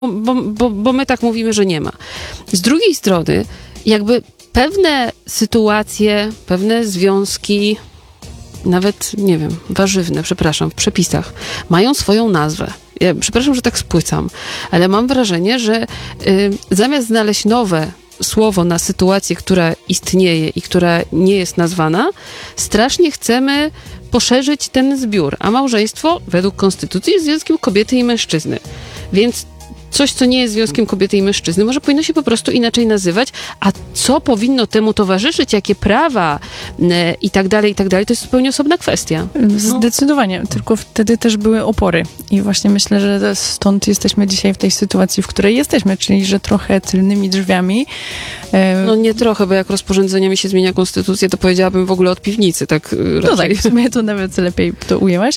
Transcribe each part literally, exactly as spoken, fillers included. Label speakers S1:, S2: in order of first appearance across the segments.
S1: bo, bo, bo my tak mówimy, że nie ma. Z drugiej strony, jakby pewne sytuacje, pewne związki, nawet, nie wiem, warzywne, przepraszam, w przepisach, mają swoją nazwę. Ja, przepraszam, że tak spłycam, ale mam wrażenie, że y, zamiast znaleźć nowe słowo na sytuację, która istnieje i która nie jest nazwana, strasznie chcemy poszerzyć ten zbiór, a małżeństwo według konstytucji jest związkiem kobiety i mężczyzny. Więc coś, co nie jest związkiem kobiety i mężczyzny, może powinno się po prostu inaczej nazywać, a co powinno temu towarzyszyć, jakie prawa e, i tak dalej, i tak dalej, to jest zupełnie osobna kwestia.
S2: Zdecydowanie, tylko wtedy też były opory i właśnie myślę, że stąd jesteśmy dzisiaj w tej sytuacji, w której jesteśmy, czyli że trochę tylnymi drzwiami. E...
S1: No nie trochę, bo jak rozporządzeniami się zmienia konstytucję, to powiedziałabym w ogóle od piwnicy, tak raczej.
S2: No tak, w sumie to nawet lepiej to ujęłaś.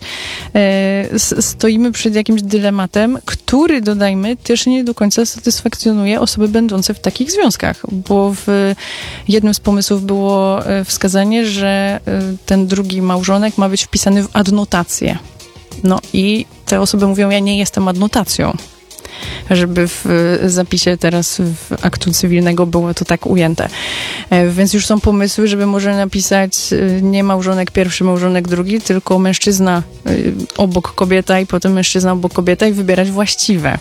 S2: E, stoimy przed jakimś dylematem, który, dodajmy, też nie do końca satysfakcjonuje osoby będące w takich związkach, bo w jednym z pomysłów było wskazanie, że ten drugi małżonek ma być wpisany w adnotację. No i te osoby mówią, ja nie jestem adnotacją. Żeby w zapisie teraz w aktu cywilnego było to tak ujęte. Więc już są pomysły, żeby może napisać nie małżonek pierwszy, małżonek drugi, tylko mężczyzna obok kobieta i potem mężczyzna obok kobieta i wybierać właściwe.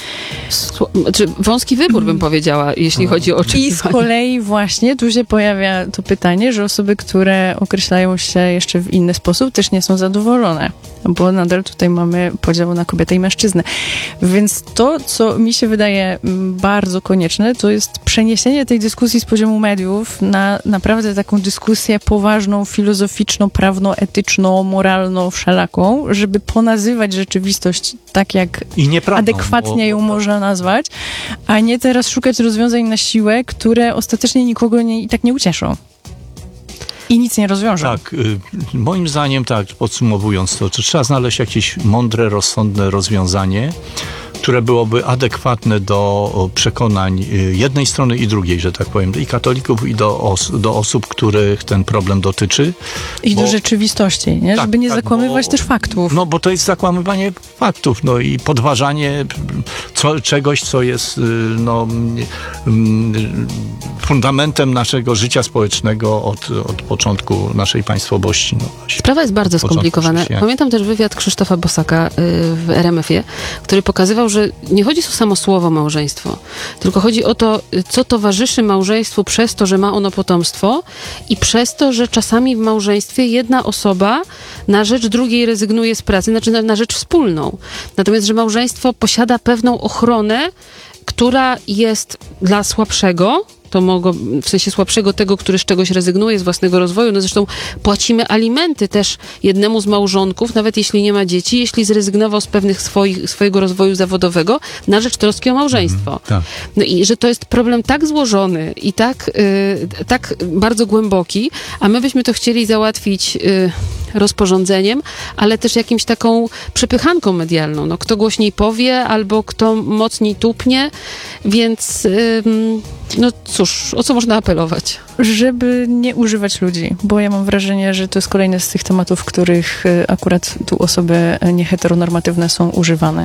S1: Znaczy, wąski wybór, bym powiedziała, jeśli chodzi o oczekiwania.
S2: I z kolei właśnie tu się pojawia to pytanie, że osoby, które określają się jeszcze w inny sposób, też nie są zadowolone, bo nadal tutaj mamy podział na kobietę i mężczyznę. Więc to, co mi się wydaje bardzo konieczne, to jest przeniesienie tej dyskusji z poziomu mediów na naprawdę taką dyskusję poważną, filozoficzną, prawno-etyczną, moralną, wszelaką, żeby ponazywać rzeczywistość tak, jak adekwatnie ją można nazwać, a nie teraz szukać rozwiązań na siłę, które ostatecznie nikogo nie, i tak nie ucieszą. I nic nie rozwiążą.
S3: Tak, y, moim zdaniem, tak, podsumowując to, to trzeba znaleźć jakieś mądre, rozsądne rozwiązanie, które byłoby adekwatne do przekonań jednej strony i drugiej, że tak powiem, i katolików, i do, os- do osób, których ten problem dotyczy.
S2: I
S3: bo,
S2: do rzeczywistości, nie?
S3: Tak,
S2: żeby nie
S3: tak,
S2: zakłamywać
S3: bo,
S2: też faktów.
S3: No bo to jest zakłamywanie faktów, no i podważanie co, czegoś, co jest no, fundamentem naszego życia społecznego od, od początku naszej państwowości. No,
S1: Sprawa jest bardzo skomplikowana. Pamiętam też wywiad Krzysztofa Bosaka w er em efie, który pokazywał, że nie chodzi o samo słowo małżeństwo, tylko chodzi o to, co towarzyszy małżeństwu przez to, że ma ono potomstwo i przez to, że czasami w małżeństwie jedna osoba na rzecz drugiej rezygnuje z pracy, znaczy na, na rzecz wspólną. Natomiast, że małżeństwo posiada pewną ochronę, która jest dla słabszego, to mogło, w sensie słabszego tego, który z czegoś rezygnuje, z własnego rozwoju. No zresztą płacimy alimenty też jednemu z małżonków, nawet jeśli nie ma dzieci, jeśli zrezygnował z pewnych swoich, swojego rozwoju zawodowego na rzecz troski o małżeństwo. Mm, tak. No i że to jest problem tak złożony i tak, y, tak bardzo głęboki, a my byśmy to chcieli załatwić y, rozporządzeniem, ale też jakimś taką przepychanką medialną. No, kto głośniej powie, albo kto mocniej tupnie, więc y, no cóż, o co można apelować?
S2: Żeby nie używać ludzi, bo ja mam wrażenie, że to jest kolejny z tych tematów, w których akurat tu osoby nieheteronormatywne są używane.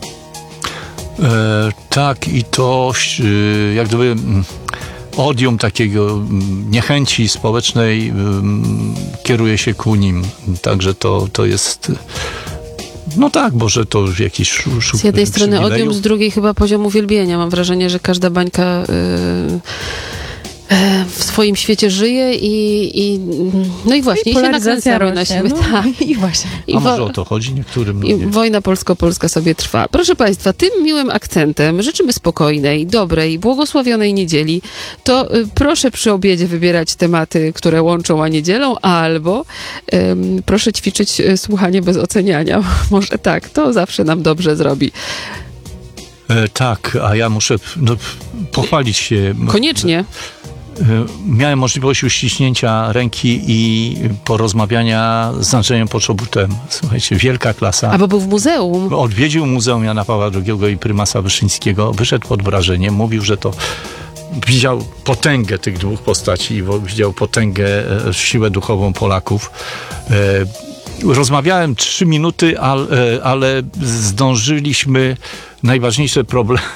S3: E, tak, i to e, jak gdyby odium takiego niechęci społecznej um, kieruje się ku nim. Także to, to jest... No tak, bo że to jakiś szuk.
S1: Z jednej strony odium, z drugiej chyba poziom uwielbienia. Mam wrażenie, że każda bańka yy, yy, w swoim świecie żyje i, i no i właśnie, i, i się nakręcamy na siebie.
S2: No,
S1: tak.
S2: I właśnie.
S3: I A wo- może o to chodzi niektórym. No
S1: I
S3: nie.
S1: wojna polsko-polska sobie trwa. Proszę Państwa, tym miłym akcentem życzymy spokojnej, dobrej, błogosławionej niedzieli. To y, proszę przy obiedzie wybierać tematy, które łączą a niedzielą, albo y, proszę ćwiczyć y, słuchanie bez oceniania. Może tak, to zawsze nam dobrze zrobi.
S3: E, tak, a ja muszę no, pochwalić się.
S1: Koniecznie.
S3: Miałem możliwość uściśnięcia ręki i porozmawiania z Andrzejem Poczobutem. Słuchajcie, wielka klasa.
S1: A bo był w muzeum.
S3: Odwiedził Muzeum Jana Pawła drugiego i prymasa Wyszyńskiego. Wyszedł pod wrażeniem. Mówił, że to widział potęgę tych dwóch postaci, widział potęgę, siłę duchową Polaków. Rozmawiałem trzy minuty, ale, ale zdążyliśmy najważniejsze problemy